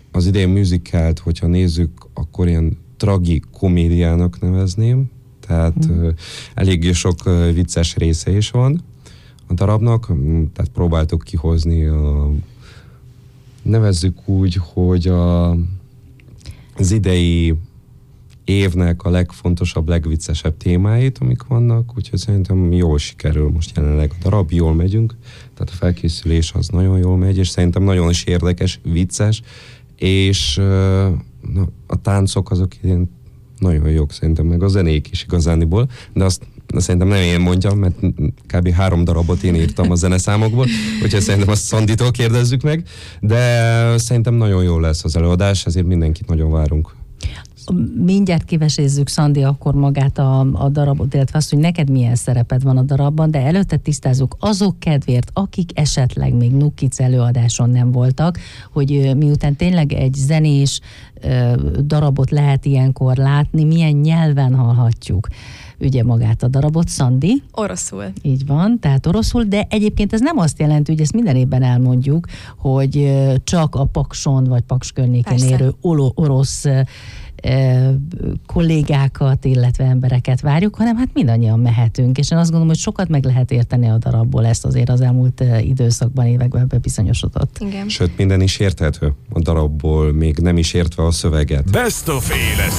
az idei musicalt, hogyha nézzük, akkor ilyen tragikomédiának nevezném, tehát eléggé sok vicces része is van a darabnak, tehát próbáltuk kihozni nevezzük úgy, hogy az idei évnek a legfontosabb, legviccesebb témáit, amik vannak, úgyhogy szerintem jól sikerül most jelenleg a darab, jól megyünk, tehát a felkészülés az nagyon jól megy, és szerintem nagyon is érdekes, vicces, és a táncok azok ilyen nagyon jók szerintem, meg a zenék is igazániból, de azt szerintem nem én mondjam, mert kb. 3 darabot én írtam a zeneszámokból, úgyhogy szerintem azt Szanditól kérdezzük meg, de szerintem nagyon jó lesz az előadás, ezért mindenkit nagyon várunk. Mindjárt kivesézzük, Szandi, akkor magát a darabot, illetve azt, hogy neked milyen szereped van a darabban, de előtte tisztázzuk azok kedvéért, akik esetleg még Nukic előadáson nem voltak, hogy miután tényleg egy zenés darabot lehet ilyenkor látni, milyen nyelven hallhatjuk ugye magát a darabot, Szandi? Oroszul. Így van, tehát oroszul, de egyébként ez nem azt jelenti, hogy ezt minden évben elmondjuk, hogy csak a Pakson vagy Paks környékén érő orosz kollégákat, illetve embereket várjuk, hanem hát mindannyian mehetünk, és én azt gondolom, hogy sokat meg lehet érteni a darabból, ezt azért az elmúlt időszakban, években bebizonyosodott. Igen. Sőt, minden is érthető a darabból, még nem is értve a szöveget. Best of